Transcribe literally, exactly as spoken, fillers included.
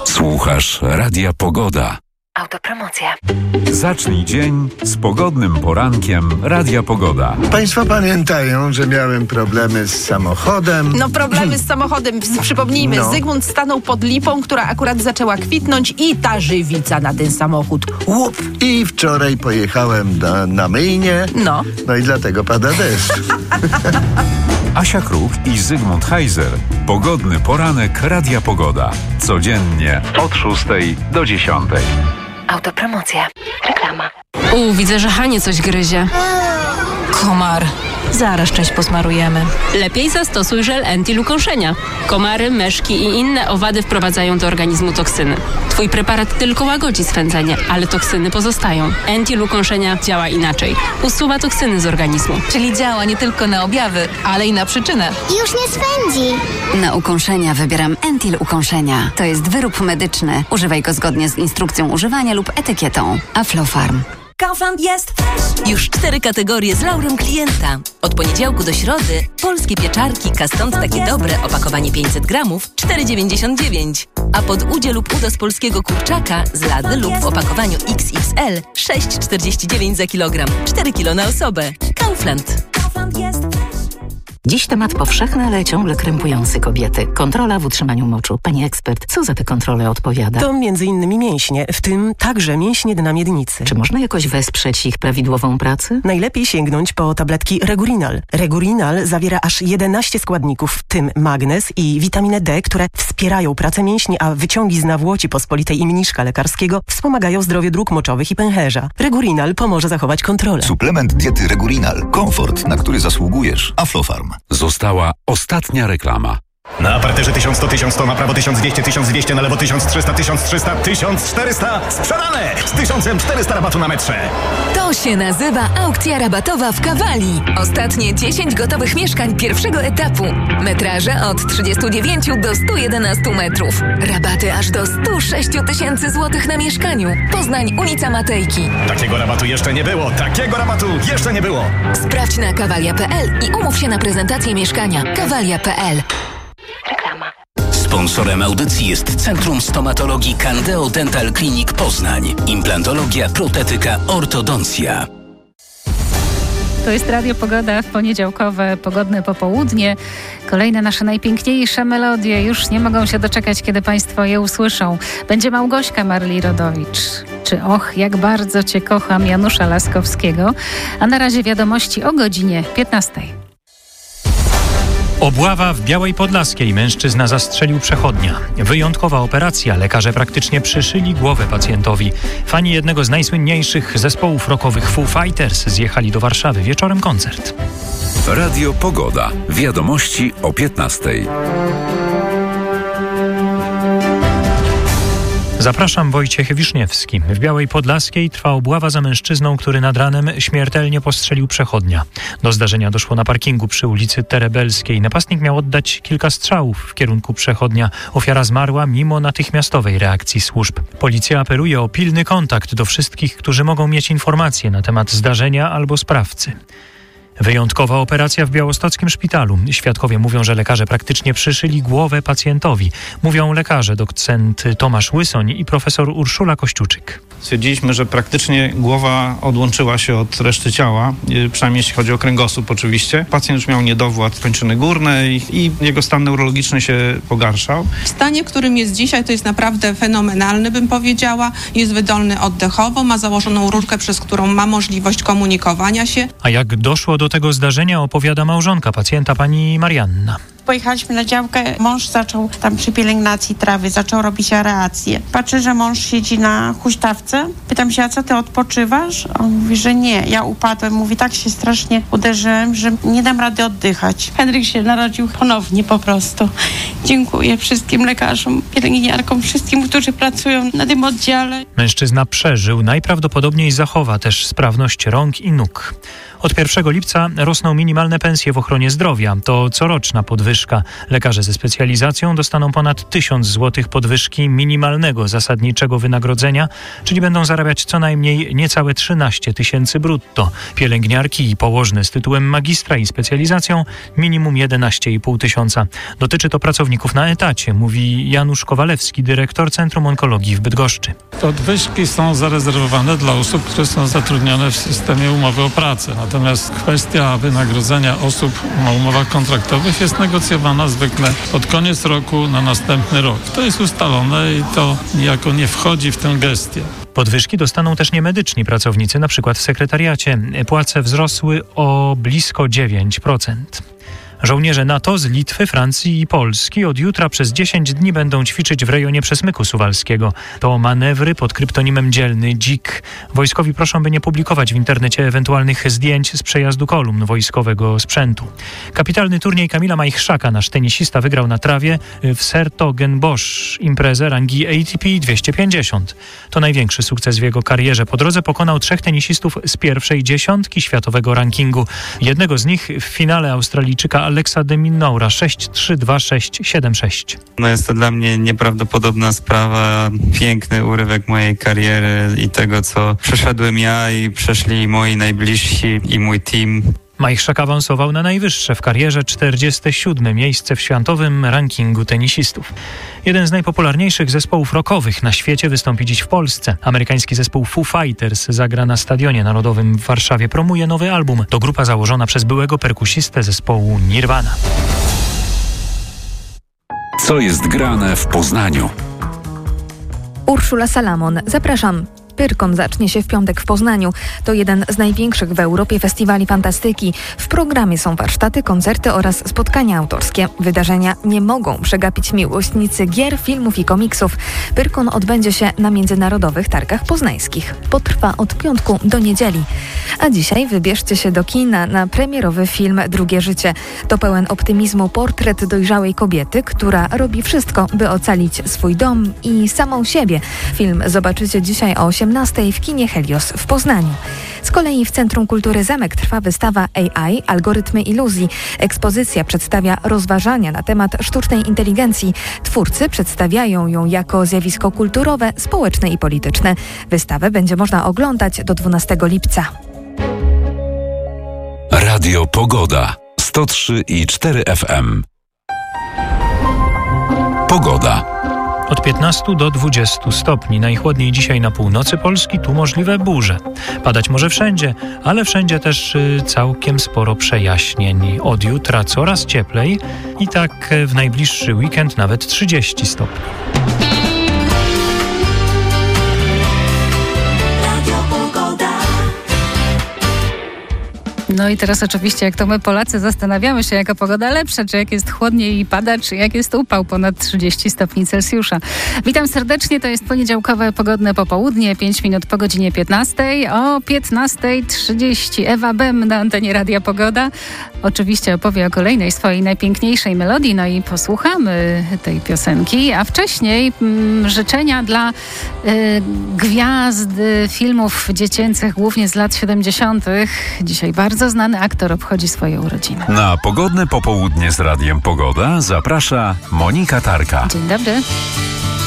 Słuchasz Radia Pogoda. Autopromocja. Zacznij dzień z pogodnym porankiem Radia Pogoda. Państwo pamiętają, że miałem problemy z samochodem. No problemy z samochodem, przypomnijmy, No. Zygmunt stanął pod lipą, która akurat zaczęła kwitnąć i ta żywica na ten samochód. Łup! I wczoraj pojechałem na, na myjnię. No. No i dlatego pada deszcz. Asia Kruk i Zygmunt Heiser. Pogodny poranek Radia Pogoda. Codziennie od szóstej do dziesiątej. Autopromocja. Reklama. U, widzę, że Hanie coś gryzie. Komar. Zaraz część posmarujemy. Lepiej zastosuj żel Entil ukąszenia. Komary, meszki i inne owady wprowadzają do organizmu toksyny. Twój preparat tylko łagodzi swędzenie, ale toksyny pozostają. Entil ukąszenia działa inaczej. Usuwa toksyny z organizmu. Czyli działa nie tylko na objawy, ale i na przyczynę. Już nie swędzi. Na ukąszenia wybieram Entil ukąszenia. To jest wyrób medyczny. Używaj go zgodnie z instrukcją używania lub etykietą. Aflofarm. Kaufland jest już cztery kategorie z laurą klienta. Od poniedziałku do środy polskie pieczarki Kastąd takie dobre, opakowanie pięćset gramów, cztery dziewięćdziesiąt dziewięć. A pod udzie lub udo z polskiego kurczaka z lady lub w opakowaniu X X L sześć czterdzieści dziewięć za kilogram, cztery kilo na osobę. Kaufland. Kaufland jest. Dziś temat powszechny, ale ciągle krępujący kobiety. Kontrola w utrzymaniu moczu. Pani ekspert, co za te kontrole odpowiada? To między innymi mięśnie, w tym także mięśnie dna miednicy. Czy można jakoś wesprzeć ich prawidłową pracę? Najlepiej sięgnąć po tabletki Regurinal. Regurinal zawiera aż jedenaście składników, w tym magnez i witaminę D, które wspierają pracę mięśni, a wyciągi z nawłoci pospolitej i mniszka lekarskiego wspomagają zdrowie dróg moczowych i pęcherza. Regurinal pomoże zachować kontrolę. Suplement diety Regurinal. Komfort, na który zasługujesz. Aflofarm. Została ostatnia reklama. Na parterze tysiąc sto, tysiąc sto, na prawo tysiąc dwieście, tysiąc dwieście, na lewo tysiąc trzysta, tysiąc trzysta, tysiąc czterysta. Sprzedane! Z tysiąc czterysta rabatu na metrze. To się nazywa aukcja rabatowa w Kawali. Ostatnie dziesięć gotowych mieszkań pierwszego etapu. Metraże od trzydziestu dziewięciu do stu jedenastu metrów. Rabaty aż do stu sześciu tysięcy złotych na mieszkaniu. Poznań, ulica Matejki. Takiego rabatu jeszcze nie było. Takiego rabatu jeszcze nie było. Sprawdź na kawalia kropka pe el i umów się na prezentację mieszkania. kawalia kropka pe el. Reklama. Sponsorem audycji jest Centrum Stomatologii Candeo Dental Clinic Poznań. Implantologia, protetyka, ortodoncja. To jest Radio Pogoda w poniedziałkowe, pogodne popołudnie. Kolejne nasze najpiękniejsze melodie. Już nie mogą się doczekać, kiedy Państwo je usłyszą. Będzie Małgośka Marli-Rodowicz. Czy Och, jak bardzo Cię kocham Janusza Laskowskiego. A na razie wiadomości o godzinie piętnastej. Obława w Białej Podlaskiej. Mężczyzna zastrzelił przechodnia. Wyjątkowa operacja. Lekarze praktycznie przyszyli głowę pacjentowi. Fani jednego z najsłynniejszych zespołów rockowych Foo Fighters zjechali do Warszawy. Wieczorem koncert. Radio Pogoda. Wiadomości o piętnastej. Zapraszam, Wojciech Wiszniewski. W Białej Podlaskiej trwa obława za mężczyzną, który nad ranem śmiertelnie postrzelił przechodnia. Do zdarzenia doszło na parkingu przy ulicy Terebelskiej. Napastnik miał oddać kilka strzałów w kierunku przechodnia. Ofiara zmarła mimo natychmiastowej reakcji służb. Policja apeluje o pilny kontakt do wszystkich, którzy mogą mieć informacje na temat zdarzenia albo sprawcy. Wyjątkowa operacja w białostockim szpitalu. Świadkowie mówią, że lekarze praktycznie przyszyli głowę pacjentowi. Mówią lekarze docent Tomasz Łysoń i profesor Urszula Kościuczyk. Stwierdziliśmy, że praktycznie głowa odłączyła się od reszty ciała, przynajmniej jeśli chodzi o kręgosłup oczywiście. Pacjent już miał niedowład kończyny górnej i jego stan neurologiczny się pogarszał. W stanie, w którym jest dzisiaj, to jest naprawdę fenomenalny, bym powiedziała. Jest wydolny oddechowo, ma założoną rurkę, przez którą ma możliwość komunikowania się. A jak doszło do tego zdarzenia, opowiada małżonka pacjenta, pani Marianna. Pojechaliśmy na działkę, mąż zaczął tam przy pielęgnacji trawy, zaczął robić aerację. Patrzę, że mąż siedzi na huśtawce. Pytam się, a co ty odpoczywasz? On mówi, że nie, ja upadłem. Mówi, tak się strasznie uderzyłem, że nie dam rady oddychać. Henryk się narodził ponownie po prostu. Dziękuję wszystkim lekarzom, pielęgniarkom, wszystkim, którzy pracują na tym oddziale. Mężczyzna przeżył, najprawdopodobniej zachowa też sprawność rąk i nóg. Od pierwszego lipca rosną minimalne pensje w ochronie zdrowia. To coroczna podwyżka podwyżka. Lekarze ze specjalizacją dostaną ponad tysiąc złotych podwyżki minimalnego zasadniczego wynagrodzenia, czyli będą zarabiać co najmniej niecałe trzynaście tysięcy brutto. Pielęgniarki i położne z tytułem magistra i specjalizacją minimum jedenaście i pół tysiąca. Dotyczy to pracowników na etacie, mówi Janusz Kowalewski, dyrektor Centrum Onkologii w Bydgoszczy. Podwyżki są zarezerwowane dla osób, które są zatrudnione w systemie umowy o pracę. Natomiast kwestia wynagrodzenia osób na umowach kontraktowych jest negocjowana zwykle pod koniec roku na następny rok. To jest ustalone i to niejako nie wchodzi w tę gestię. Podwyżki dostaną też niemedyczni pracownicy, na przykład w sekretariacie. Płace wzrosły o blisko dziewięć procent. Żołnierze NATO z Litwy, Francji i Polski od jutra przez dziesięć dni będą ćwiczyć w rejonie Przesmyku Suwalskiego. To manewry pod kryptonimem Dzielny Dzik. Wojskowi proszą, by nie publikować w internecie ewentualnych zdjęć z przejazdu kolumn wojskowego sprzętu. Kapitalny turniej Kamila Majchrzaka, nasz tenisista, wygrał na trawie w Sertogenbosch imprezę rangi A T P dwieście pięćdziesiąt. To największy sukces w jego karierze. Po drodze pokonał trzech tenisistów z pierwszej dziesiątki światowego rankingu. Jednego z nich w finale Australijczyka Alexa de Minaura sześć trzy dwa sześć siedem sześć. No jest to dla mnie nieprawdopodobna sprawa, piękny urywek mojej kariery i tego, co przeszedłem ja i przeszli moi najbliżsi i mój team. Majchrzak awansował na najwyższe w karierze czterdzieste siódme miejsce w światowym rankingu tenisistów. Jeden z najpopularniejszych zespołów rockowych na świecie wystąpi dziś w Polsce. Amerykański zespół Foo Fighters zagra na Stadionie Narodowym w Warszawie. Promuje nowy album. To grupa założona przez byłego perkusistę zespołu Nirvana. Co jest grane w Poznaniu? Urszula Salamon. Zapraszam. Pyrkon zacznie się w piątek w Poznaniu. To jeden z największych w Europie festiwali fantastyki. W programie są warsztaty, koncerty oraz spotkania autorskie. Wydarzenia nie mogą przegapić miłośnicy gier, filmów i komiksów. Pyrkon odbędzie się na Międzynarodowych Targach Poznańskich. Potrwa od piątku do niedzieli. A dzisiaj wybierzcie się do kina na premierowy film Drugie życie. To pełen optymizmu portret dojrzałej kobiety, która robi wszystko, by ocalić swój dom i samą siebie. Film zobaczycie dzisiaj o osiemnastej w kinie Helios w Poznaniu. Z kolei w Centrum Kultury Zamek trwa wystawa A I – Algorytmy iluzji. Ekspozycja przedstawia rozważania na temat sztucznej inteligencji. Twórcy przedstawiają ją jako zjawisko kulturowe, społeczne i polityczne. Wystawę będzie można oglądać do dwunastego lipca. Radio Pogoda sto trzy i cztery F M. Pogoda. Od piętnastu do dwudziestu stopni. Najchłodniej dzisiaj na północy Polski, tu możliwe burze. Padać może wszędzie, ale wszędzie też y, całkiem sporo przejaśnień. Od jutra coraz cieplej i tak w najbliższy weekend nawet trzydzieści stopni. No i teraz oczywiście, jak to my Polacy zastanawiamy się, jaka pogoda lepsza, czy jak jest chłodniej i pada, czy jak jest upał ponad trzydzieści stopni Celsjusza. Witam serdecznie, to jest poniedziałkowe pogodne popołudnie, pięć minut po godzinie piętnastej. O piętnastej trzydzieści Ewa Bem na antenie Radia Pogoda. Oczywiście opowie o kolejnej swojej najpiękniejszej melodii, no i posłuchamy tej piosenki, a wcześniej mm, życzenia dla y, gwiazd filmów dziecięcych, głównie z lat siedemdziesiątych. Dzisiaj bardzo znany aktor obchodzi swoje urodziny. Na pogodne popołudnie z Radiem Pogoda zaprasza Monika Tarka. Dzień dobry.